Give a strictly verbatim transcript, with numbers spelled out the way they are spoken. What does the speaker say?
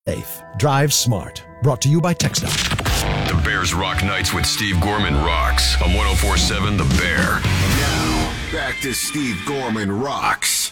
safe. Drive smart. Brought to you by TxDOT. The Bears Rock Nights with Steve Gorman rocks on one oh four point seven The Bear. Now, back to Steve Gorman Rocks.